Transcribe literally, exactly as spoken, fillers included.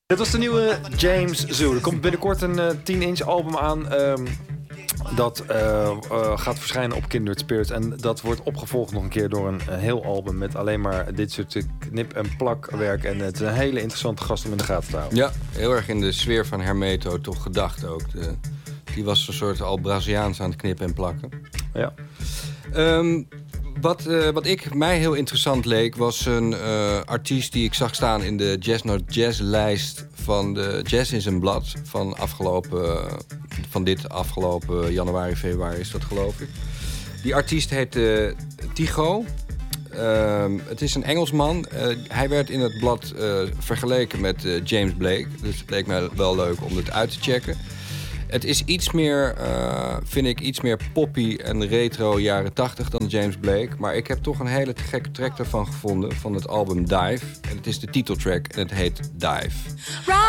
Dit was de nieuwe James Zoo. Er komt binnenkort een uh, tien-inch album aan. Um, dat uh, uh, gaat verschijnen op Kindred Spirits. En dat wordt opgevolgd nog een keer door een, een heel album met alleen maar dit soort knip- en plakwerk. En het is een hele interessante gast om in de gaten te houden. Ja, heel erg in de sfeer van Hermeto toch gedacht ook. De, die was een soort al Braziliaans aan het knippen en plakken. Ja. Um, Wat, uh, wat ik, mij heel interessant leek, was een uh, artiest die ik zag staan in de Jazz Not Jazz lijst van de Jazz in zijn blad van, afgelopen, uh, van dit afgelopen januari, februari is dat geloof ik. Die artiest heet uh, Tycho. Uh, het is een Engelsman. Uh, hij werd in het blad uh, vergeleken met uh, James Blake. Dus het leek mij wel leuk om het uit te checken. Het is iets meer, uh, vind ik, iets meer poppy en retro jaren tachtig dan James Blake. Maar ik heb toch een hele gekke track ervan gevonden, van het album Dive. En het is de titeltrack en het heet Dive.